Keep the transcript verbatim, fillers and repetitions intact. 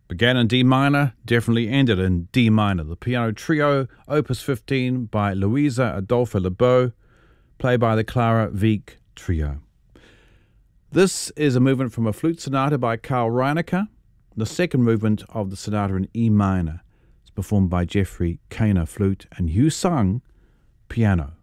Began in D minor, definitely ended in D minor. The Piano Trio, Opus fifteen by Luisa Adolfo Lebeau, played by the Clara Wieck Trio. This is a movement from a flute sonata by Karl Reinicker, the second movement of the sonata in E minor. It's performed by Jeffrey Kainer, flute, and Hugh Sung, piano.